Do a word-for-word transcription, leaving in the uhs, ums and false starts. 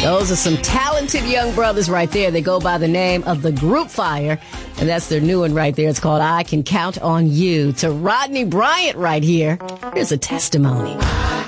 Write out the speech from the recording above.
Those are some talented young brothers right there. They go by the name of the Group Fire, and that's their new one right there. It's called I Can Count on You. To Rodney Bryant right here, here's a testimony.